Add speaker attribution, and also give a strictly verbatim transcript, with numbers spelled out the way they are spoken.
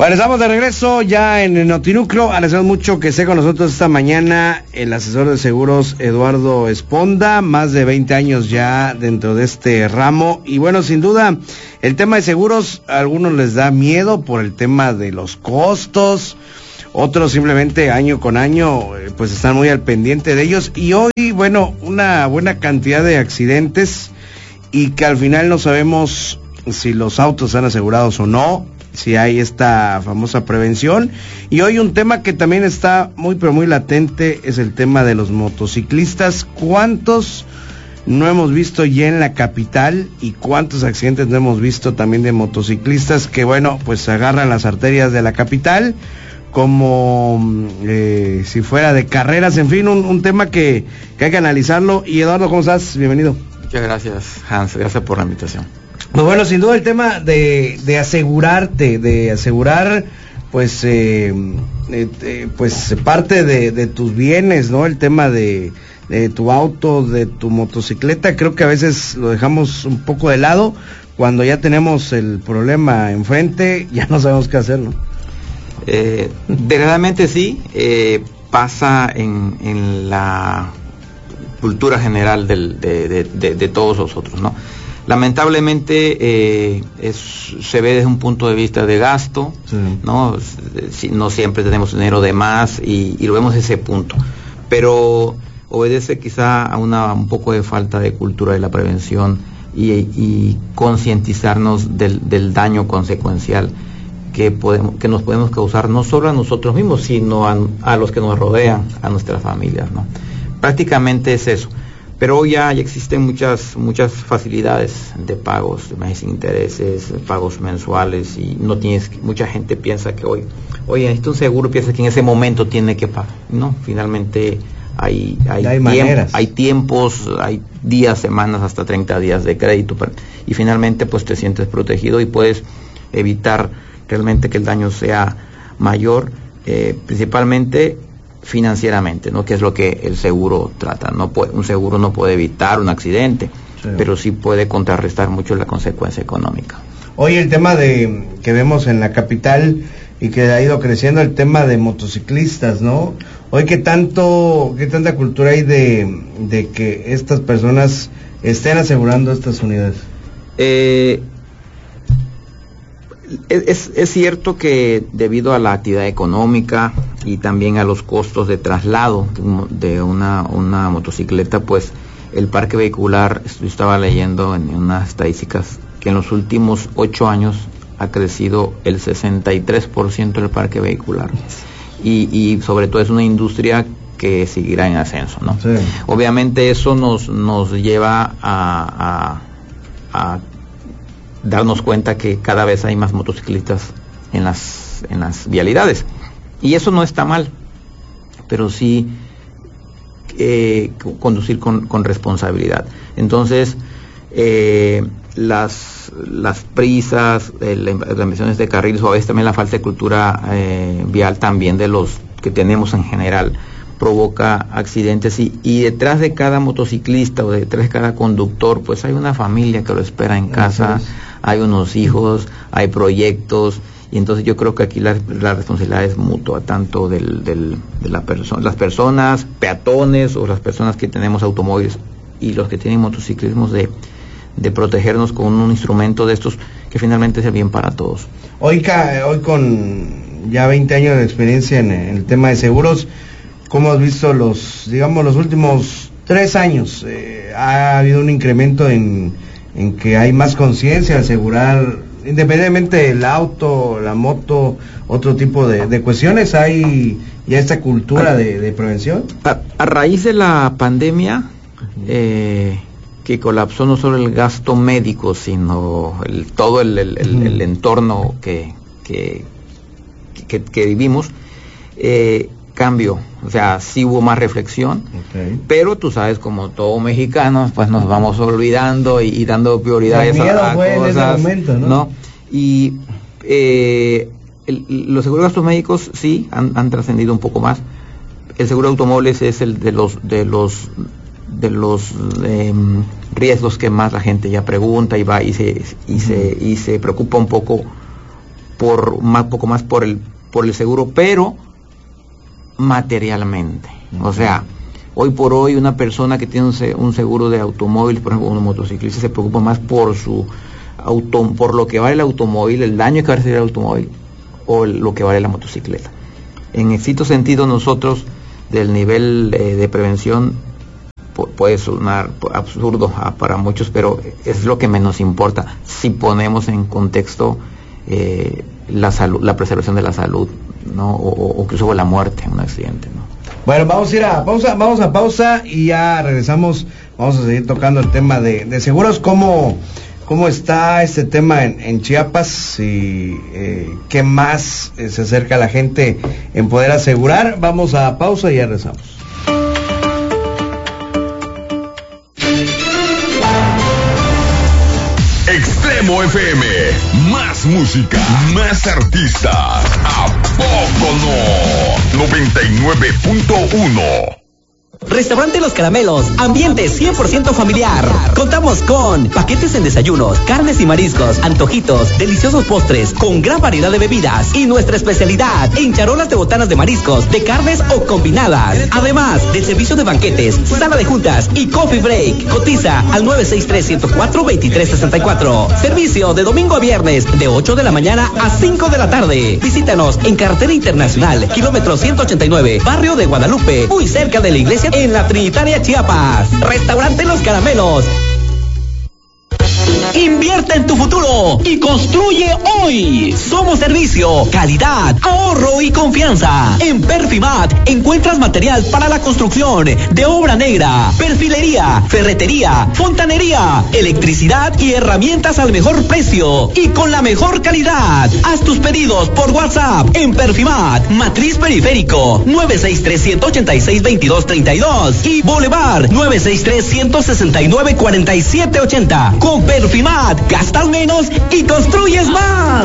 Speaker 1: Bueno, estamos de regreso ya en el Notinúcleo. Agradecemos mucho que esté con nosotros esta mañana el asesor de seguros Eduardo Esponda, más de veinte años ya dentro de este ramo. Y bueno, sin duda, el tema de seguros a algunos les da miedo por el tema de los costos, otros simplemente año con año pues están muy al pendiente de ellos. Y hoy, bueno, una buena cantidad de accidentes y que al final no sabemos si los autos están asegurados o no, si hay esta famosa prevención. Y hoy un tema que también está muy pero muy latente es el tema de los motociclistas. ¿Cuántos no hemos visto ya en la capital y cuántos accidentes no hemos visto también de motociclistas que, bueno, pues agarran las arterias de la capital como eh, si fuera de carreras? En fin, un, un tema que, que hay que analizarlo. Y Eduardo, ¿cómo estás? Bienvenido.
Speaker 2: Muchas gracias, Hans, gracias por la invitación.
Speaker 1: Pues bueno, sin duda el tema de, de asegurarte, de asegurar, pues, eh, eh, pues parte de, de tus bienes, ¿no? El tema de, de tu auto, de tu motocicleta, creo que a veces lo dejamos un poco de lado. Cuando ya tenemos el problema enfrente, ya no sabemos qué hacer, ¿no?
Speaker 2: Eh, realmente sí, eh, pasa en, en la cultura general del, de, de, de, de todos nosotros, ¿no? Lamentablemente eh, es, se ve desde un punto de vista de gasto, sí. ¿no? Si, no siempre tenemos dinero de más y, y lo vemos desde ese punto, pero obedece quizá a una un poco de falta de cultura de la prevención y, y concientizarnos del, del daño consecuencial que podemos, que nos podemos causar no solo a nosotros mismos, sino a, a los que nos rodean, a nuestras familias, ¿no? Prácticamente es eso. Pero hoy ya, ya existen muchas muchas facilidades de pagos, de sin intereses, pagos mensuales, y no tienes, mucha gente piensa que hoy, oye, necesito un seguro, piensa que en ese momento tiene que pagar. No, finalmente hay hay,
Speaker 1: hay,
Speaker 2: tiemp, hay tiempos, hay días, semanas, hasta treinta días de crédito, y finalmente pues te sientes protegido y puedes evitar realmente que el daño sea mayor, eh, principalmente financieramente, ¿no? Que es lo que el seguro trata. No puede, un seguro no puede evitar un accidente, sí, pero sí puede contrarrestar mucho la consecuencia económica.
Speaker 1: Hoy el tema de que vemos en la capital y que ha ido creciendo, el tema de motociclistas, ¿no? Hoy qué tanto, qué tanta cultura hay de, de que estas personas estén asegurando estas unidades.
Speaker 2: Eh, Es, es cierto que debido a la actividad económica y también a los costos de traslado de una, una motocicleta, pues el parque vehicular, yo estaba leyendo en unas estadísticas que en los últimos ocho años ha crecido el sesenta y tres por ciento del parque vehicular, y, y sobre todo es una industria que seguirá en ascenso, ¿no? Sí. Obviamente eso nos, nos lleva a, a, a darnos cuenta que cada vez hay más motociclistas en las en las vialidades, y eso no está mal, pero sí eh, conducir con, con responsabilidad. Entonces eh, las las prisas, eh, las emisiones de carriles, o a veces también la falta de cultura eh, vial también de los que tenemos en general, provoca accidentes, y, y detrás de cada motociclista o detrás de cada conductor pues hay una familia que lo espera en casa, hay unos hijos, hay proyectos, y entonces yo creo que aquí la, la responsabilidad es mutua, tanto del, del, de la perso- las personas, peatones o las personas que tenemos automóviles y los que tienen motociclismos, de, de protegernos con un instrumento de estos que finalmente es el bien para todos.
Speaker 1: Hoy, hoy con ya veinte años de experiencia en el tema de seguros, ¿cómo has visto los, digamos, los últimos tres años? Eh, ¿Ha habido un incremento en, en que hay más conciencia de asegurar, independientemente del auto, la moto, otro tipo de, de cuestiones? ¿Hay ya esta cultura de, de prevención?
Speaker 2: A, a raíz de la pandemia, eh, que colapsó no solo el gasto médico, sino el, todo el, el, el, el entorno que, que, que, que vivimos, eh, cambio, o sea, sí hubo más reflexión, okay, pero tú sabes, como todo mexicano, pues nos vamos olvidando y, y dando prioridades a, a cosas, en ese momento, ¿no? ¿no? Y eh, el, los seguros de gastos médicos sí han, han trascendido un poco más. El seguro de automóviles es el de los de los de los eh, riesgos que más la gente ya pregunta y va y se y se y se preocupa un poco por más poco más por el por el seguro, pero materialmente. Uh-huh. O sea, hoy por hoy una persona que tiene un seguro de automóvil, por ejemplo, un motociclista, se preocupa más por su auto, por lo que vale el automóvil, el daño que va a recibir el automóvil, o el, lo que vale la motocicleta. En cierto sentido, nosotros, del nivel eh, de prevención, pu- puede sonar absurdo a, para muchos, pero es lo que menos importa si ponemos en contexto eh, la salud, la preservación de la salud, ¿no? O, o que hubo la muerte en un accidente, ¿no?
Speaker 1: Bueno, vamos a ir a pausa, vamos a pausa y ya regresamos. Vamos a seguir tocando el tema de, de seguros. ¿Cómo, cómo está este tema en, en Chiapas? Y eh, qué más eh, se acerca la gente en poder asegurar. Vamos a pausa y ya regresamos.
Speaker 3: Extremo F M, más música, más artistas. ¿A poco no? noventa y nueve punto uno.
Speaker 4: Restaurante Los Caramelos, ambiente cien por ciento familiar. Contamos con paquetes en desayunos, carnes y mariscos, antojitos, deliciosos postres, con gran variedad de bebidas y nuestra especialidad en charolas de botanas de mariscos, de carnes o combinadas. Además del servicio de banquetes, sala de juntas y coffee break. Cotiza al nueve seis tres, uno cero cuatro, dos tres seis cuatro. Servicio de domingo a viernes de ocho de la mañana a cinco de la tarde. Visítanos en Carretera Internacional, kilómetro ciento ochenta y nueve, barrio de Guadalupe, muy cerca de la iglesia en la Trinitaria, Chiapas. Restaurante Los Caramelos. Invierte en tu futuro y construye hoy. Somos servicio, calidad, ahorro y confianza. En Perfimat encuentras material para la construcción de obra negra, perfilería, ferretería, fontanería, electricidad y herramientas al mejor precio y con la mejor calidad. Haz tus pedidos por WhatsApp en Perfimat, Matriz Periférico nueve seis tres, uno ocho seis, dos dos tres dos y Boulevard nueve seis tres, uno seis nueve, cuatro siete ocho cero. Con Perfimat, gastas menos y construyes más.